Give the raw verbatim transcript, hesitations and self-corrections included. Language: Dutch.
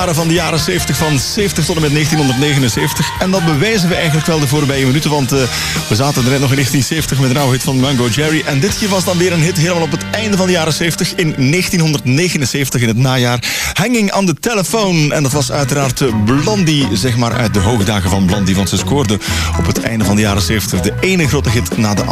Van de jaren zeventig, van zeventig tot en met negentienhonderdnegenenzeventig. En dat bewijzen we eigenlijk wel de voorbije minuten, want uh, we zaten er net nog in negentien zeventig met een oude hit van Mungo Jerry. En dit keer was dan weer een hit helemaal op het einde van de jaren zeventig, in negentienhonderdnegenenzeventig in het najaar. Hanging on the Telephone. En dat was uiteraard Blondie, zeg maar uit de hoogdagen van Blondie, want ze scoorde op het einde van de jaren zeventig de ene grote hit na de